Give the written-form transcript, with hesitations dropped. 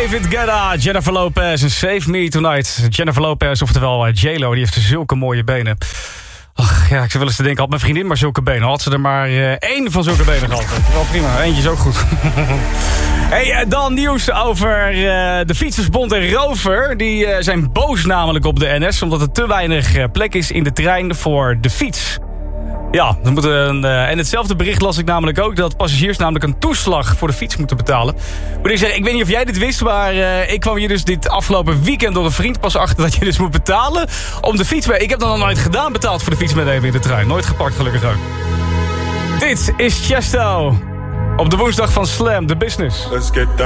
David Guetta, Jennifer Lopez en Save Me Tonight. Jennifer Lopez, oftewel J-Lo, die heeft zulke mooie benen. Ach, ja, ik zou wel eens te denken, had mijn vriendin maar zulke benen. Had ze er maar één van zulke benen gehad. Wel prima, eentje is ook goed. Hey, dan nieuws over de Fietsersbond en Rover. Die zijn boos namelijk op de NS, omdat er te weinig plek is in de trein voor de fiets. Ja, en hetzelfde bericht las ik namelijk ook, dat passagiers namelijk een toeslag voor de fiets moeten betalen. Moet ik zeggen, ik weet niet of jij dit wist, maar ik kwam hier dus dit afgelopen weekend door een vriend pas achter dat je dus moet betalen om de fiets mee. Ik heb dat nog nooit gedaan, betaald voor de fiets meenemen in de trein. Nooit gepakt, gelukkig ook. Dit is Chesto op de woensdag van Slam, The Business. Let's get down.